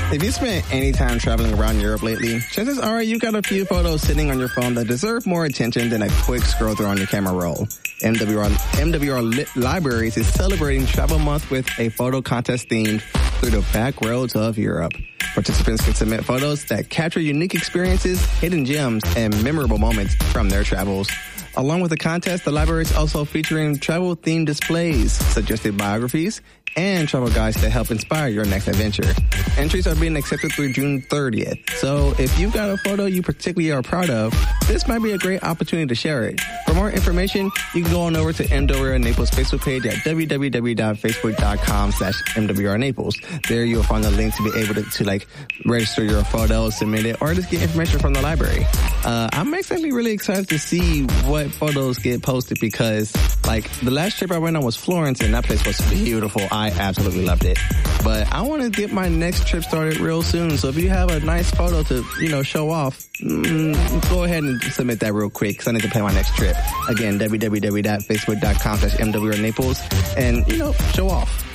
If you spent any time traveling around Europe lately, chances are you got a few photos sitting on your phone that deserve more attention than a quick scroll through on your camera roll. MWR Libraries is celebrating Travel Month with a photo contest themed through the back roads of Europe. Participants can submit photos that capture unique experiences, hidden gems, and memorable moments from their travels. Along with the contest, the library is also featuring travel-themed displays, suggested biographies, and travel guides to help inspire your next adventure. Entries are being accepted through June 30th. So if you've got a photo you particularly are proud of, this might be a great opportunity to share it. For more information, you can go on over to MWR Naples Facebook page at www.facebook.com/MWR Naples. There you'll find a link to be able to register your photo, submit it, or just get information from the library. I'm actually really excited to see what photos get posted because, the last trip I went on was Florence, and that place was beautiful. I absolutely loved it. But I want to get my next trip started real soon. So if you have a nice photo to, show off, go ahead and submit that real quick because I need to plan my next trip. Again, www.facebook.com/MWR Naples and, show off.